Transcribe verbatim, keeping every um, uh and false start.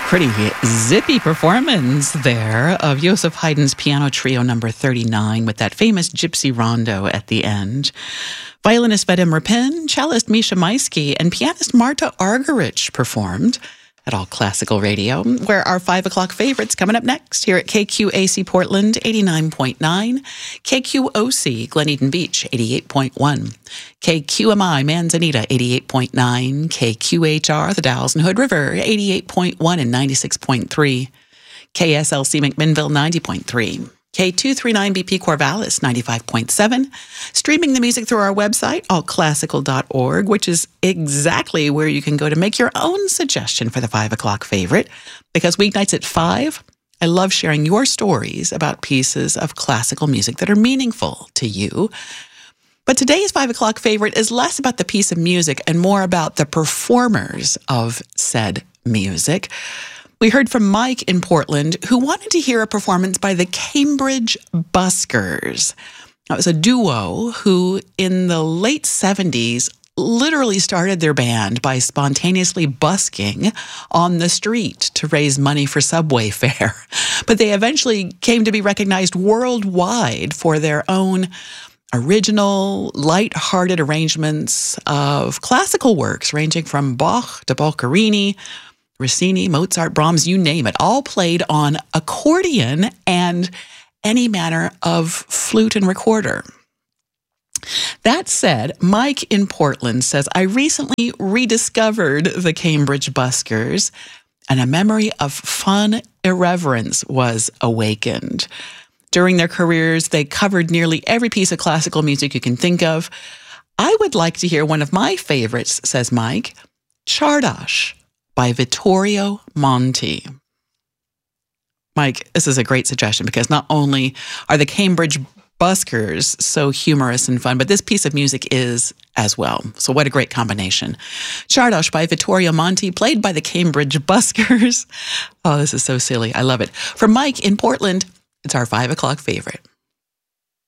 Pretty zippy performance there of Joseph Haydn's Piano Trio number thirty-nine with that famous Gypsy Rondo at the end. Violinist Vadim Repin, cellist Misha Maisky, and pianist Marta Argerich performed at All Classical Radio, where our five o'clock favorites coming up next here at K Q A C Portland, eighty-nine point nine, K Q O C Glen Eden Beach, eighty-eight point one, K Q M I Manzanita, eighty-eight point nine, K Q H R The Dalles and Hood River, eighty-eight point one and ninety-six point three, K S L C McMinnville, ninety point three, K two thirty-nine B P Corvallis, ninety-five point seven. Streaming the music through our website, all classical dot org, which is exactly where you can go to make your own suggestion for the five o'clock favorite. Because weeknights at five, I love sharing your stories about pieces of classical music that are meaningful to you. But today's five o'clock favorite is less about the piece of music and more about the performers of said music. We heard from Mike in Portland, who wanted to hear a performance by the Cambridge Buskers. That was a duo who, in the late seventies, literally started their band by spontaneously busking on the street to raise money for subway fare. But they eventually came to be recognized worldwide for their own original, light-hearted arrangements of classical works ranging from Bach to Boccherini, Rossini, Mozart, Brahms, you name it, all played on accordion and any manner of flute and recorder. That said, Mike in Portland says, I recently rediscovered the Cambridge Buskers and a memory of fun irreverence was awakened. During their careers, they covered nearly every piece of classical music you can think of. I would like to hear one of my favorites, says Mike, Czardas by Vittorio Monti. Mike, this is a great suggestion because not only are the Cambridge Buskers so humorous and fun, but this piece of music is as well. So what a great combination. Czardas by Vittorio Monti, played by the Cambridge Buskers. Oh, this is so silly. I love it. For Mike in Portland, it's our five o'clock favorite.